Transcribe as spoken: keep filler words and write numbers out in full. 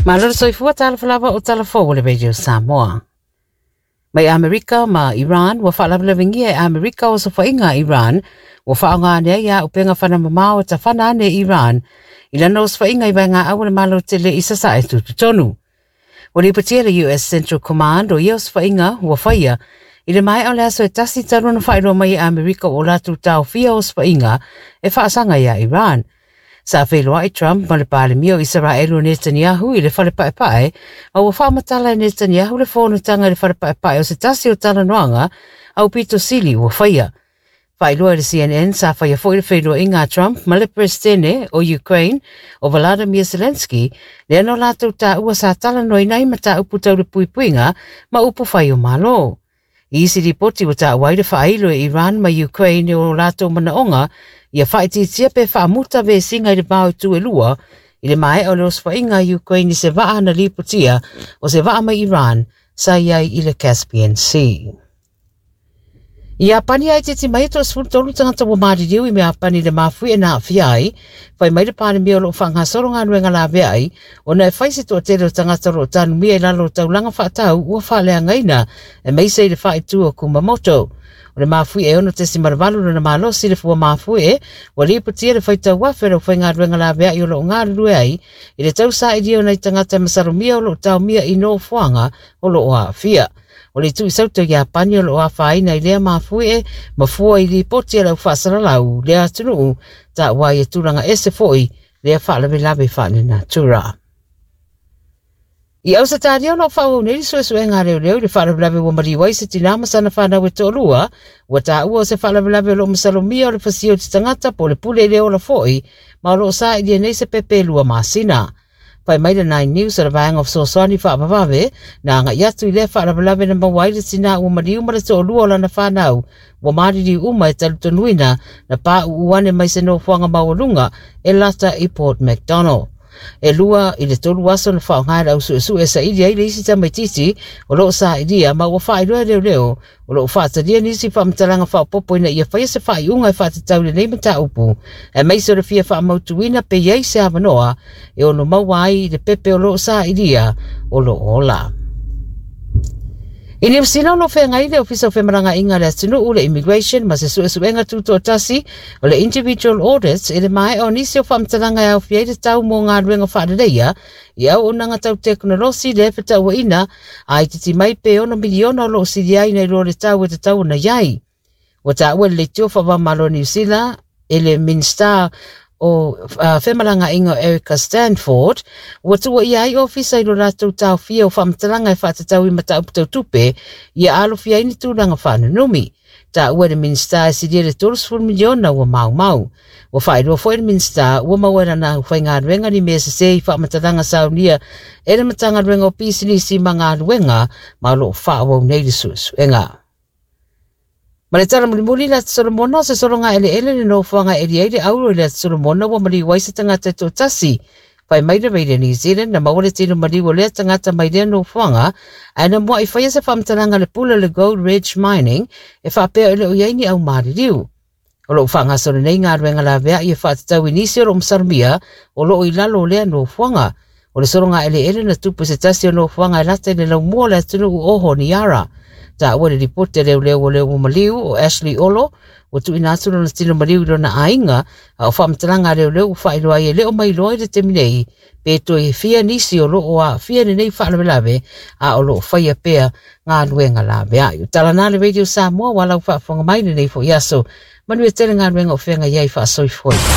Malor soifua talafalava o talafo wale Radio Samoa. Mai Amerika ma Iran wa whaalavilavingia e Amerika o sofainga Iran wa whaonga nea ia upenga whana mamao ta whana ne Iran ila no sofainga i ngā awale malo tele isa sa e tututonu. Wale patia le U S Central Command o ia sofainga wa whaia ila mai au lea so e tasi taruna whairo mai Amerika o latu tau fia o sofainga e whaasanga ia Iran. Sa wheloa i Trump ma le pāle mio Israelu Netanyahu i le whale pae au wa whaamatala e Netanyahu le whonutanga le whale pae o se tasi o tana noanga au pito sili wa whaia. Whailoa le C N N sa whaia fo i le wheloa i ngā Trump ma le presidente o Ukraine o Volodymyr Zelensky le ano lātou tā ua sa tala noi nai ma tā upu tau le puipuinga ma upu whai o malo. I isi ripoti wa tā waire whailo e Iran ma Ukraine o lātou manaonga ia whaiti tia pe whaamuta ve singa i le pāo tu e lua i le mae o le oswhainga Ukraine i se waa na lipotia o se waa mai Iran sa iai i le Caspian Sea. Ia pani ai te ti mai to sfuru tolu tangata wa maari riu i mea pani le mafui e naa fiai, whai mai le pane mea o lo whanga soronga nuenga la veai, o na e whaisi to te reo tangata ro tanu mea i lalo tau langa whaatau ua whalea ngaina e meisa i le whai tua Kumamoto. O le mafui e ono te si maravalu na malosi le fua mafui e, wa li putia le whaitau wafere o whainga ruenga la veai o lo ngāru rue ai, i le tau sa i dio nei tangata masaro mea o lo tau mea i no fuanga o lo oa fia. O le tu isauto ia pani o lo a whaina i lea mafui e, mafua i li poti e lau whaasara lau, lea tunu ta wai e turanga ese foi, lea whaalawe lawe whaane na tura. I au sa tāri au lau whau nei li sue sue ngā reo reo, le whaalawe lawe wa mariwai se tina masana whanau e tōrua, wa tā ua se whaalawe lawe o lo masalomia o le fasio ti tangata po le pule leo la foi, ma o lo sa i lia nei se pepe lua masina. Pai mai le Nine News a vang of Sosani whaapawave, na nga iatu i le whaarabalawe na mawai le tina ua mariu mara to olua lana whanau, wa mariri uma e talutonuina na pā uane mai se no whanga mawalunga e lata i Port MacDonald. E lua i le tolu aso na whaongaira au su e su e sa iria i le isi tamai titi o loo sa iria ma ua whaeroa leo leo o loo whaataria nisi whaamtalanga whaopopo ina ia whaia se whae unga e whaatatau le neima ta upu e meisa re fia whaamautuina pe iei se avanoa e ono mawai le pepe o loo sa iria o loo ola. Ini usina lo fe ngai le ofisa fe maranga inga le tunu ule immigration ma se su su enga tuto tasi o le individual audits e le mai o nisi o famtalanga ya ofia te tau mo ngā ruenga whaadarea i au unanga tau teknolosi le feta ua ina ai titi mai pe ono miliona o lo siriai nei lo le tau e te tau na iai. O ta ua le tio whawa malo New Zealand e le minister o uh, whemaranga inga Erica Stanford, wa tua i ai ofisa i lo rātou tau fia o whamtalanga e whātatau i mata upatau tupe, i a alo fia ini tūranga whananumi. Ta ua le minister e siria le tōrusfuru miliona ua mau mau. Wa whaeroa fo e le minister ua mawera na whainga ruenga ni mea se i whamatatanga saunia e le matanga ruenga o pisini si mga ruenga ma lo whaawau nei le suesuenga. Ma le tala mulimuli la Solomona se soronga ele ele le no whanga ele ele auro le Solomona wa mali waisa tangata to tasi. Pai mai le reire New Zealand na mawale tino mali wa le tangata mai le no whanga ana mua i whaia se whamtalanga le pula le Gold Ridge Mining e whapea ele o iaini au maririu. O lo whanga sore nei ngā ruenga la vea i e whatatau inisi o lo msarmia o lo i lalo lea no whanga. O le soronga ele ele na tupu se tasi o no whanga e lata le lau mua le tunu u oho ni ara. Ta ua le ripote leo leo o leo maliu o Ashley Olo, o tu inaturo na tino maliu ilo na ainga, a o whamtalanga leo leo u whailoa i leo mai loa i le teminei, pe to e fia nisi o loo a fia ni nei whaalawe a o loo whaia pea ngā luenga lawe ai. Tala nā le Radio Samoa, walau whaafanga mai nei fo iaso, manu e tere ngā luenga o whenga iai whaasoi foi.